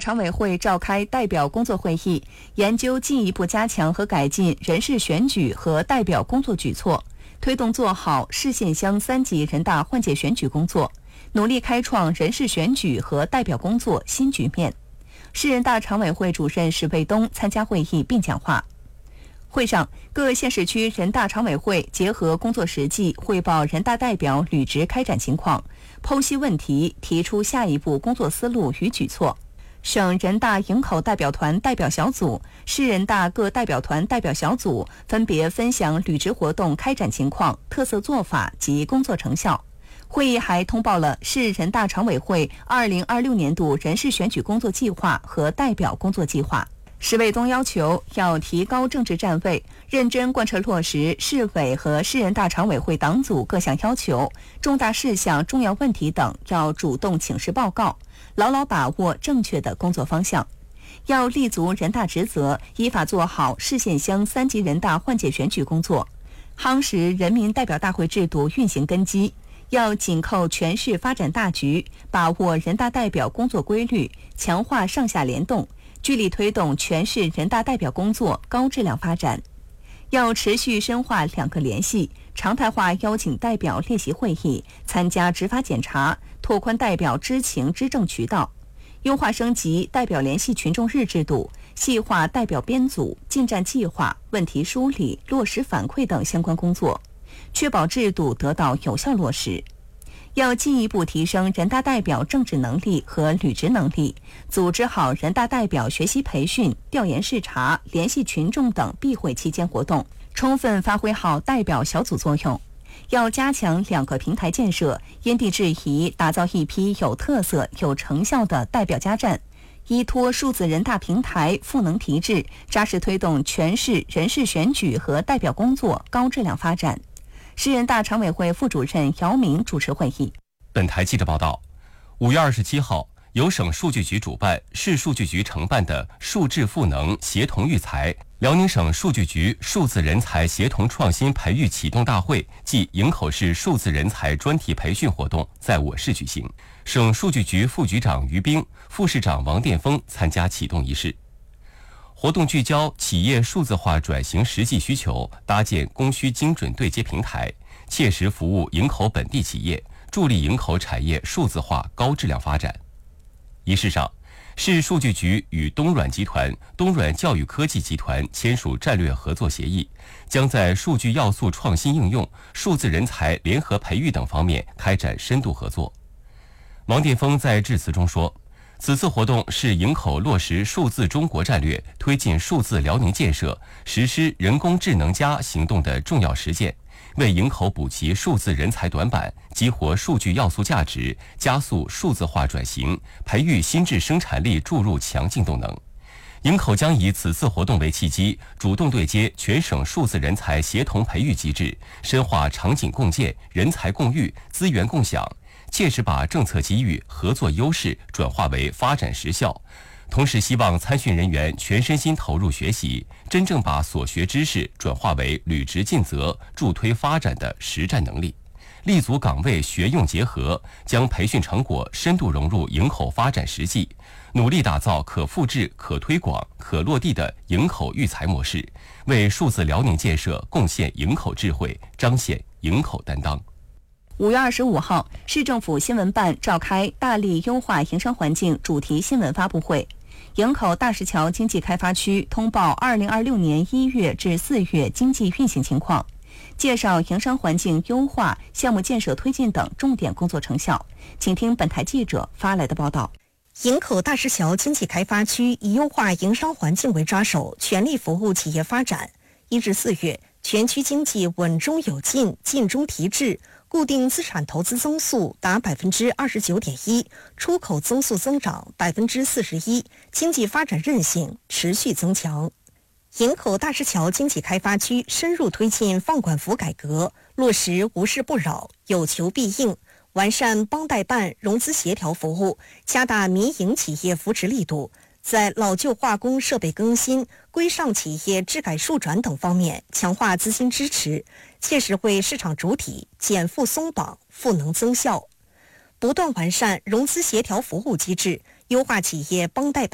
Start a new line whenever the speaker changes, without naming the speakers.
常委会召开代表工作会议，研究进一步加强和改进人事选举和代表工作举措，推动做好市县乡3级人大换届选举工作，努力开创人事选举和代表工作新局面。市人大常委会主任史卫东参加会议并讲话。会上，各县市区人大常委会结合工作实际，汇报人大代表履职开展情况，剖析问题，提出下一步工作思路与举措。省人大营口代表团代表小组、市人大各代表团代表小组分别分享履职活动开展情况、特色做法及工作成效。会议还通报了市人大常委会2026年度人事选举工作计划和代表工作计划。史卫东要求要提高政治站位，认真贯彻落实市委和市人大常委会党组各项要求，重大事项、重要问题等要主动请示报告，牢牢把握正确的工作方向。要立足人大职责，依法做好市县乡3级人大换届选举工作，夯实人民代表大会制度运行根基。要紧扣全市发展大局，把握人大代表工作规律，强化上下联动，聚力推动全市人大代表工作高质量发展。要持续深化2个联系，常态化邀请代表列席会议，参加执法检查，拓宽代表知情知政渠道，优化升级代表联系群众日制度，细化代表编组、进站计划、问题梳理、落实反馈等相关工作，确保制度得到有效落实。要进一步提升人大代表政治能力和履职能力，组织好人大代表学习培训、调研视察、联系群众等闭会期间活动，充分发挥好代表小组作用。要加强2个平台建设，因地制宜打造一批有特色、有成效的代表家站，依托数字人大平台赋能提质，扎实推动全市人事选举和代表工作高质量发展。市人大常委会副主任姚明主持会议。
本台记者报道，5月27号，由省数据局主办、市数据局承办的数智赋能协同育才辽宁省数据局数字人才协同创新培育启动大会暨营口市数字人才专题培训活动在我市举行。省数据局副局长于兵、副市长王殿峰参加启动仪式。活动聚焦企业数字化转型实际需求，搭建供需精准对接平台，切实服务营口本地企业，助力营口产业数字化高质量发展。仪式上，市数据局与东软集团、东软教育科技集团签署战略合作协议，将在数据要素创新应用、数字人才联合培育等方面开展深度合作。王殿峰在致辞中说，此次活动是营口落实数字中国战略、推进数字辽宁建设、实施人工智能行动的重要实践，为营口补齐数字人才短板，激活数据要素价值，加速数字化转型，培育新质生产力注入强劲动能。营口将以此次活动为契机，主动对接全省数字人才协同培育机制，深化场景共建、人才共育、资源共享，切实把政策机遇、合作优势转化为发展实效。同时希望参训人员全身心投入学习，真正把所学知识转化为履职尽责、助推发展的实战能力，立足岗位学用结合，将培训成果深度融入营口发展实际，努力打造可复制、可推广、可落地的营口育才模式，为数字辽宁建设贡献营口智慧，彰显营口担当。
5月25号，市政府新闻办召开大力优化营商环境主题新闻发布会。营口大石桥经济开发区通报2026年1月至4月经济运行情况，介绍营商环境优化、项目建设推进等重点工作成效。请听本台记者发来的报道。
营口大石桥经济开发区以优化营商环境为抓手，全力服务企业发展。1至4月，全区经济稳中有进，进中提质，固定资产投资增速达 29.1%， 出口增速增长 41%， 经济发展韧性持续增强。营口大石桥经济开发区深入推进放管服改革，落实无事不扰、有求必应，完善帮贷办融资协调服务，加大民营企业扶持力度，在老旧化工设备更新、规上企业质改数转等方面强化资金支持，切实为市场主体减负松绑、赋能增效，不断完善融资协调服务机制，优化企业帮贷办